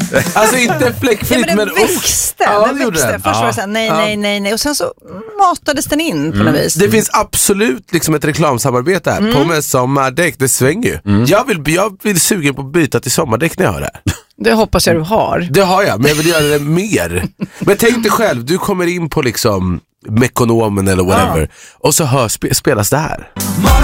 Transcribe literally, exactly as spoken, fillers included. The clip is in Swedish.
Alltså inte fläckfritt, ja, men den men växte. Oh. Den Ja, växte. den. Först Ja. var det så här, nej, Ja. nej, nej, nej. Och sen så matades den in på Mm. något vis. Det finns absolut liksom ett reklamsamarbete här. Mm. På med sommardäck, det svänger ju. Mm. Jag, vill, jag vill sugen på att byta till sommardäck när jag hör det. Det hoppas jag du har. Det har jag, men jag vill göra det mer. Men tänk dig själv, du kommer in på liksom Mekonomen eller whatever. Ja. Och så hör, sp- spelas det här.